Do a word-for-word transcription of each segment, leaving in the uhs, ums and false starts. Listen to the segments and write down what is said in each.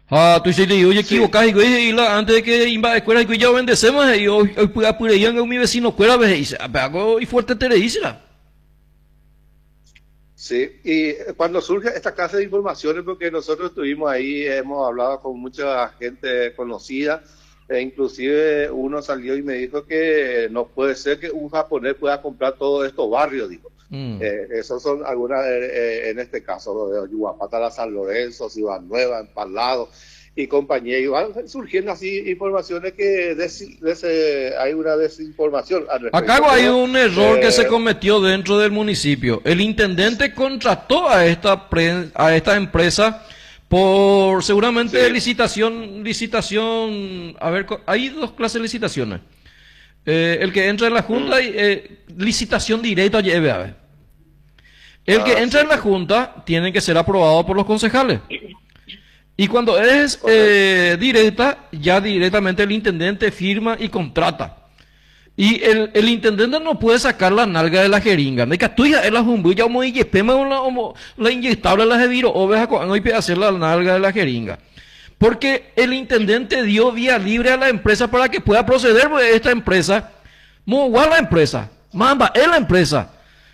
Ah, tú dices, oye, Sí, equivocás, y güey, y la- antes de que iba a escuela, y ya bendecemos, y hoy, hoy, pude apure, y mi vecino, cuera, ve, y dice, ah, pero hago, y fuerte te le dice, la. sí. Y cuando surge esta clase de informaciones, porque nosotros estuvimos ahí, hemos hablado con mucha gente conocida, e inclusive uno salió y me dijo que no puede ser que un japonés pueda comprar todos estos barrios, dijo. Mm. Eh, esos son algunas, eh, eh, en este caso, de Yuapatala, San Lorenzo, Ciudad Nueva, Empalado y compañía. Y van surgiendo así informaciones que des- des- hay una desinformación al Acá respecto, hay pero un error que se eh, cometió dentro del municipio. El intendente contrató a esta, pre- a esta empresa por seguramente sí. licitación, licitación, a ver, co- hay dos clases de licitaciones. Eh, el que entra en la junta Mm. y eh, licitación directa, lleve a ver. El que Ah, entra sí, en la junta tiene que ser aprobado por los concejales. Y cuando es correcto. eh, directa, ya directamente el intendente firma y contrata. Y el, el intendente no puede sacar la nalga de la jeringa. De que tú ya es la jumbuya, como y pema la, como la inyectable la jeviro, o ves a no hay que hacer la nalga de la jeringa. Porque el intendente dio vía libre a la empresa para que pueda proceder, porque esta empresa, muy igual la empresa, mamba, es la empresa.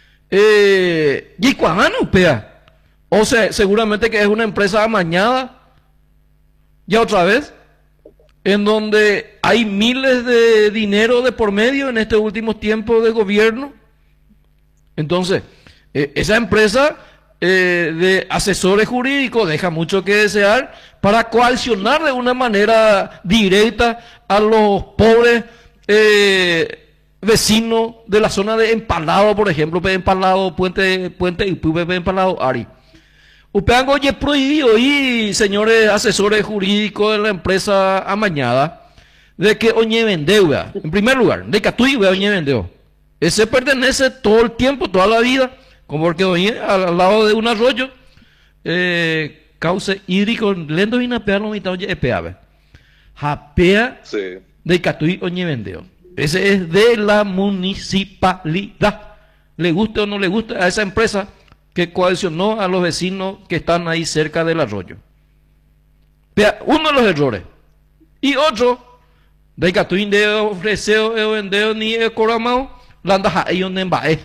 Eh, y cuando pea. O sea, seguramente que es una empresa amañada, ya otra vez, en donde hay miles de dinero de por medio en estos últimos tiempos de gobierno. Entonces, eh, esa empresa eh, de asesores jurídicos deja mucho que desear para coaccionar de una manera directa a los pobres eh, vecinos de la zona de Empalado, por ejemplo, Empalado, Puente, Puente y Empalado, Ari. Upeango oye prohibido y señores asesores jurídicos de la empresa amañada de que oñe vendeu, vea. En primer lugar, de que tú vea oñe vendeu. Ese pertenece todo el tiempo, toda la vida, como porque oñe al, al lado de un arroyo, eh, cauce hídrico, lento y napea no mitad oye epea, vea. Japea Sí. de que tú oñe vendeu. Ese es de la municipalidad. Le guste o no le guste a esa empresa que coaccionó a los vecinos que están ahí cerca del arroyo. Vea, uno de los errores. Y otro, de que tú de ofreceo, e vendeo, ni e coramao, landa a ellos en bae.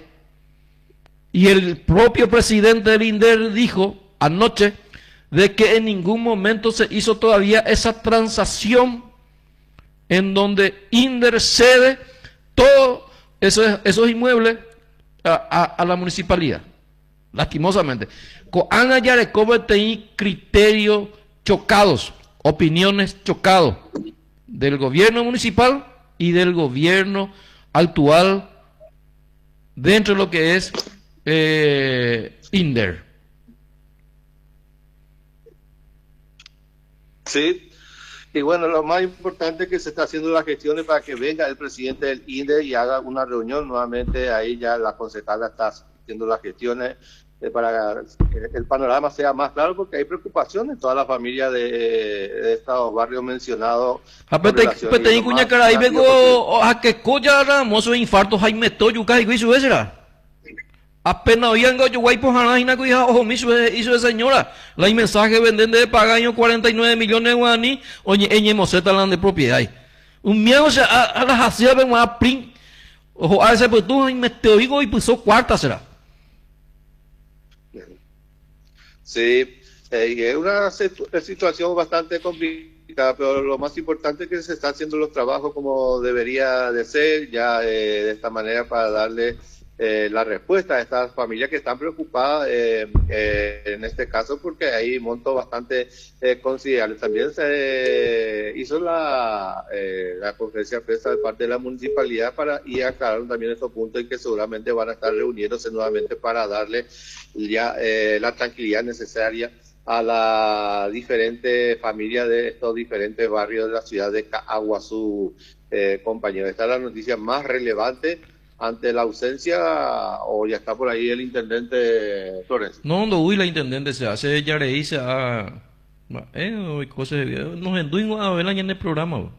Y el propio presidente del INDER dijo anoche de que en ningún momento se hizo todavía esa transacción en donde INDER cede todos esos, esos inmuebles a, a, a la municipalidad. Lastimosamente. Ana Yarecobe tenía criterios chocados, opiniones chocados del gobierno municipal y del gobierno actual dentro de lo que es eh, INDER. Sí. Y bueno, lo más importante es que se está haciendo las gestiones para que venga el presidente del INDE y haga una reunión nuevamente. Ahí ya la concejala está haciendo las gestiones eh, para que el panorama sea más claro, porque hay preocupación en toda la familia de, de estos barrios mencionados con Apete relación. Y pete lo kunya más karai rápido posible. bego a que koya ramoso infarto jaime to yuka y su será. Apenas oían yo guay por Hanajina que ojo mi hizo de señora. La mensaje venden de pagaño cuarenta y nueve millones de guaní, oye, eñe moseta la de propiedad. Un miedo se a, a las hacía de más prin. Ojo, a ese pues tú me te oigo y puso cuarta será. Sí, eh, y es una situ- situación bastante complicada, pero lo más importante es que se están haciendo los trabajos como debería de ser, ya eh, de esta manera para darle eh, la respuesta a estas familias que están preocupadas eh, eh, en este caso porque hay montos bastante eh, considerables. También se eh, hizo la, eh, la conferencia de prensa de parte de la municipalidad para y aclararon también estos puntos y que seguramente van a estar reuniéndose nuevamente para darle ya eh, la tranquilidad necesaria a la diferente familia de estos diferentes barrios de la ciudad de Caaguazú, eh, compañero. Esta es la noticia más relevante ante la ausencia, o ya está por ahí el intendente Flores. No, no, uy, la intendente se hace ya le dice a eh, hoy cosas nos enduimos a ver en el programa.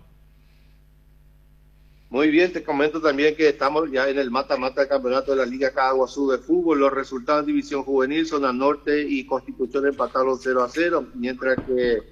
Muy bien, te comento también que estamos ya en el mata-mata del campeonato de la Liga Caaguazú de fútbol. Los resultados de División Juvenil, Zona Norte y Constitución empataron cero a cero, mientras que